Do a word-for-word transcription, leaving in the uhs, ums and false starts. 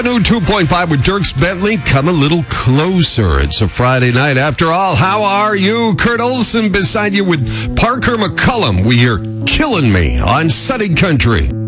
New two point five with Dierks Bentley. Come a little closer. It's a Friday night after all. How are you? Kurt Olson beside you with Parker McCullum. We hear Killing Me on Sunny Country.